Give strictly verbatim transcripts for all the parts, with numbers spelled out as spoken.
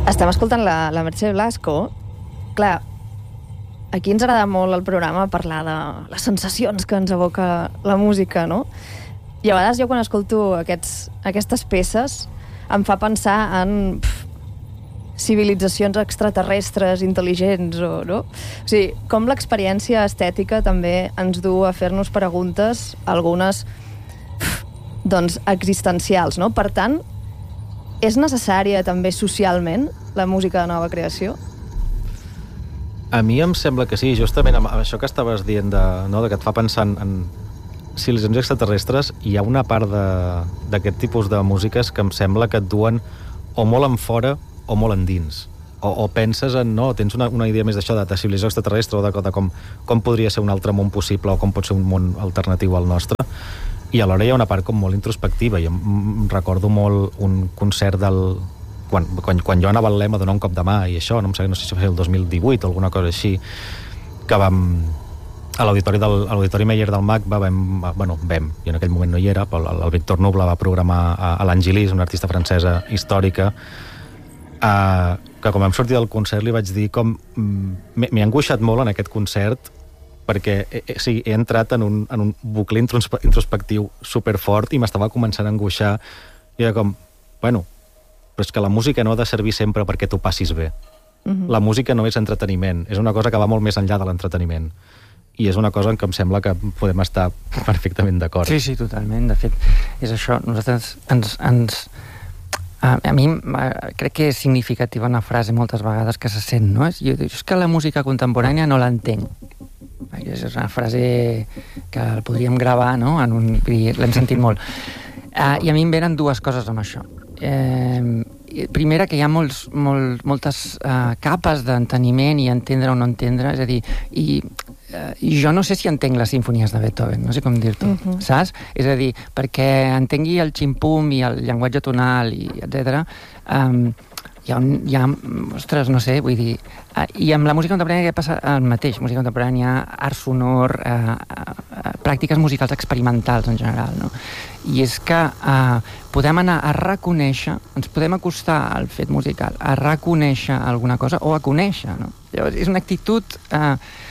Estem escoltant la, la Merche Blasco. Clar, aquí ens agrada molt el programa parlar de les sensacions que ens evoca la música, no? I a vegades jo quan escolto aquests, aquestes peces em fa pensar en pf, civilitzacions extraterrestres intel·ligents, o, no? O sigui, com l'experiència estètica també ens du a fer-nos preguntes, algunes pf, doncs existencials, no? Per tant, és necessària també socialment la música de nova creació? A mi em sembla que sí, justament amb això que estaves dient de, no, de que et fa pensar en, en civilizacions extraterrestres, hi ha una part d'aquest tipus de músiques que em sembla que et duen o molt en fora o molt endins. O, o penses en, no, tens una, una idea més d'això, de, de civilització extraterrestre, o de, de com, com podria ser un altre món possible o com pot ser un món alternatiu al nostre. I alhora hi ha una part com molt introspectiva. Jo em recordo molt un concert del... Quan, quan, quan jo anava al Lem a donar un cop de mà i això, no, em sé, no sé si va ser el dos mil divuit o alguna cosa així, que vam... A l'auditori del a l'auditori Meyer del Mac va, vam, bueno, vam, jo en aquell moment no hi era, però el, el Víctor Nubla va programar a, a l'Angelis, una artista francesa històrica, eh, que quan vam sortir del concert li vaig dir com... M'he angoixat molt en aquest concert perquè he, he, sí, he entrat en un, en un bucle introspectiu superfort i m'estava començant a angoixar i era com, bueno, però és que la música no ha de servir sempre perquè tu passis bé. Uh-huh. La música no és entreteniment, és una cosa que va molt més enllà de l'entreteniment. I és una cosa en què em sembla que podem estar perfectament d'acord. Sí, sí, totalment. De fet, és això. Nosaltres ens... ens a, a mi crec que és significativa una frase moltes vegades que se sent, no? És, jo, és que la música contemporània no l'entenc. És una frase que podríem gravar, no? En un, l'hem sentit molt. Uh, I a mi em venen dues coses amb això. Eh, primera, que hi ha molts, molt, moltes uh, capes d'enteniment i entendre o no entendre, és a dir, i, uh, i jo no sé si entenc les simfonies de Beethoven, no sé com dir-t'ho, uh-huh. Saps? És a dir, perquè entengui el ximpum i el llenguatge tonal i etcètera, um, hi ha, un, hi ha, ostres, no sé, vull dir, uh, i amb la música contemporània passa el mateix, música contemporània, art sonor, uh, uh, pràctiques musicals experimentals en general, no? I és que uh, podem anar a reconèixer, ens podem acostar al fet musical, a reconèixer alguna cosa o a conèixer, no? Llavors, és una actitud... Uh,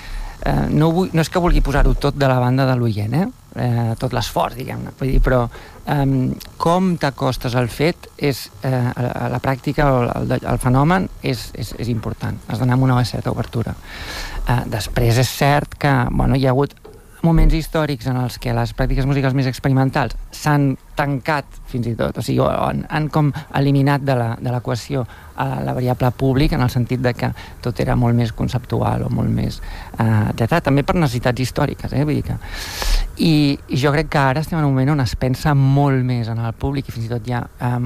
uh, no, vull, no és que vulgui posar-ho tot de la banda de l'oient, eh? Uh, tot l'esforç, diguem-ne, vull dir, però um, com t'acostes al fet és, uh, a, a la pràctica o el, el fenomen és, és, és important, has d'anar amb una certa obertura. Uh, després és cert que, bueno, hi ha hagut moments històrics en els que les pràctiques musicals més experimentals s'han tancat fins i tot, o sigui, han, han com eliminat de l'equació a la variable públic, en el sentit de que tot era molt més conceptual o molt més eh, etcètera, també per necessitats històriques, eh? Vull dir que... I, I jo crec que ara estem en un moment on es pensa molt més en el públic i fins i tot hi ha eh,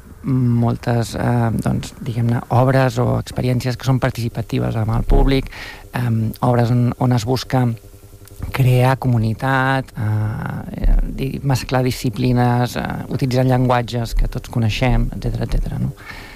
moltes, eh, doncs, diguem-ne, obres o experiències que són participatives amb el públic, eh, obres on, on es busca crear comunitat, eh, mesclar disciplines, eh, utilitzar llenguatges que tots coneixem, etcètera, etcètera, no?